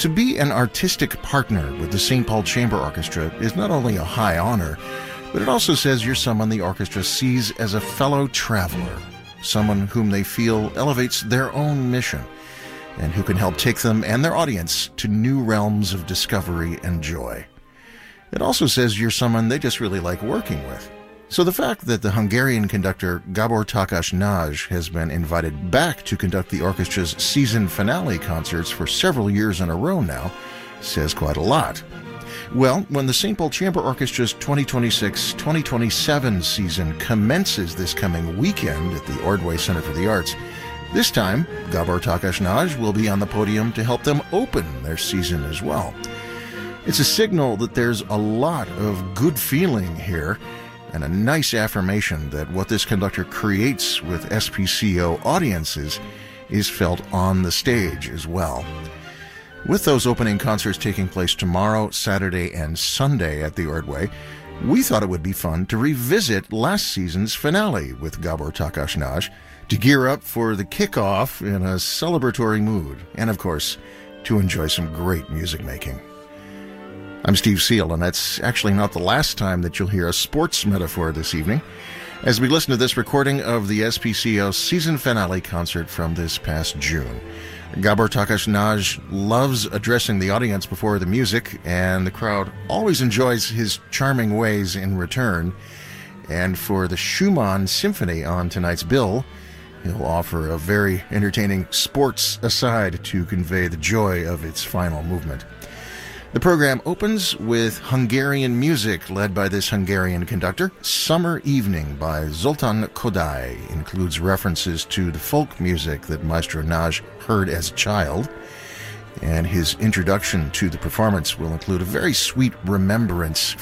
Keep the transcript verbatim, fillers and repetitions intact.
To be an artistic partner with the Saint Paul Chamber Orchestra is not only a high honor, but it also says you're someone the orchestra sees as a fellow traveler, someone whom they feel elevates their own mission, and who can help take them and their audience to new realms of discovery and joy. It also says you're someone they just really like working with. So the fact that the Hungarian conductor Gabor Takács Nagy has been invited back to conduct the orchestra's season finale concerts for several years in a row now says quite a lot. Well, when the Saint Paul Chamber Orchestra's twenty twenty-six twenty twenty-seven season commences this coming weekend at the Ordway Center for the Arts, this time Gabor Takács Nagy will be on the podium to help them open their season as well. It's a signal that there's a lot of good feeling here, and a nice affirmation that what this conductor creates with S P C O audiences is felt on the stage as well. With those opening concerts taking place tomorrow, Saturday, and Sunday at the Ordway, we thought it would be fun to revisit last season's finale with Gabor Takács Nagy to gear up for the kickoff in a celebratory mood, and of course, to enjoy some great music making. I'm Steve Seal, and that's actually not the last time that you'll hear a sports metaphor this evening, as we listen to this recording of the S P C O season finale concert from this past June. Gabor Takács Nagy loves addressing the audience before the music, and the crowd always enjoys his charming ways in return. And for the Schumann Symphony on tonight's bill, he'll offer a very entertaining sports aside to convey the joy of its final movement. The program opens with Hungarian music led by this Hungarian conductor. Summer Evening by Zoltán Kodály includes references to the folk music that Maestro Nagy heard as a child, and his introduction to the performance will include a very sweet remembrance